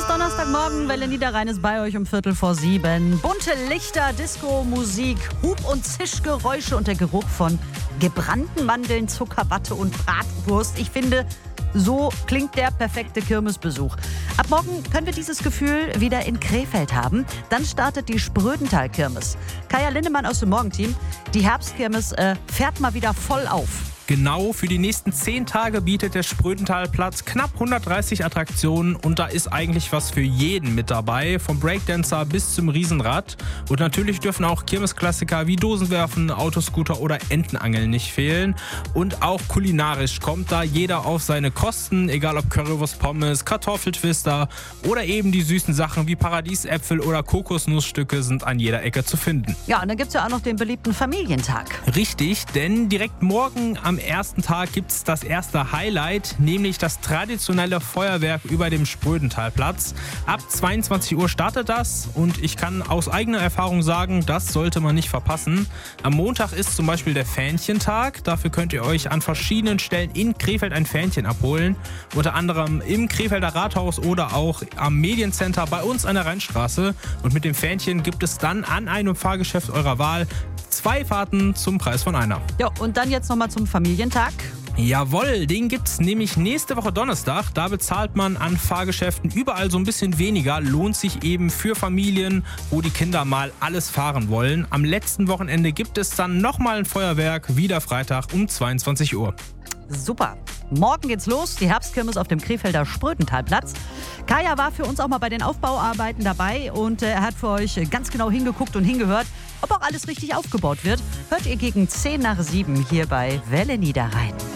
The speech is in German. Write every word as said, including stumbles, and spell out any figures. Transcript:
Donnerstagmorgen, Welle Niederrhein ist bei euch um Viertel vor sieben. Bunte Lichter, Disco, Musik, Hub- und Zischgeräusche und der Geruch von gebrannten Mandeln, Zuckerwatte und Bratwurst. Ich finde, so klingt der perfekte Kirmesbesuch. Ab morgen können wir dieses Gefühl wieder in Krefeld haben. Dann startet die Sprödental-Kirmes. Kaya Lindemann aus dem Morgenteam. Die Herbstkirmes äh, fährt mal wieder voll auf. Genau, für die nächsten zehn Tage bietet der Sprödental-Platz knapp hundertdreißig Attraktionen und da ist eigentlich was für jeden mit dabei, vom Breakdancer bis zum Riesenrad. Und natürlich dürfen auch Kirmesklassiker wie Dosenwerfen, Autoscooter oder Entenangeln nicht fehlen. Und auch kulinarisch kommt da jeder auf seine Kosten, egal ob Currywurst, Pommes, Kartoffeltwister oder eben die süßen Sachen wie Paradiesäpfel oder Kokosnussstücke sind an jeder Ecke zu finden. Ja, und dann gibt es ja auch noch den beliebten Familientag. Richtig, denn direkt morgen am ersten Tag gibt es das erste Highlight, nämlich das traditionelle Feuerwerk über dem Sprödentalplatz. Ab zweiundzwanzig Uhr startet das und ich kann aus eigener Erfahrung sagen, das sollte man nicht verpassen. Am Montag ist zum Beispiel der Fähnchentag. Dafür könnt ihr euch an verschiedenen Stellen in Krefeld ein Fähnchen abholen. Unter anderem im Krefelder Rathaus oder auch am Mediencenter bei uns an der Rheinstraße. Und mit dem Fähnchen gibt es dann an einem Fahrgeschäft eurer Wahl zwei Fahrten zum Preis von einer. Ja, und dann jetzt nochmal zum Familientag. Jawohl, den gibt's nämlich nächste Woche Donnerstag. Da bezahlt man an Fahrgeschäften überall so ein bisschen weniger. Lohnt sich eben für Familien, wo die Kinder mal alles fahren wollen. Am letzten Wochenende gibt es dann nochmal ein Feuerwerk, wieder Freitag um zweiundzwanzig Uhr. Super. Morgen geht's los, die Herbstkirmes auf dem Krefelder Sprödentalplatz. Kaya war für uns auch mal bei den Aufbauarbeiten dabei und äh, er hat für euch ganz genau hingeguckt und hingehört, ob auch alles richtig aufgebaut wird. Hört ihr gegen zehn nach sieben hier bei Welle Niederrhein.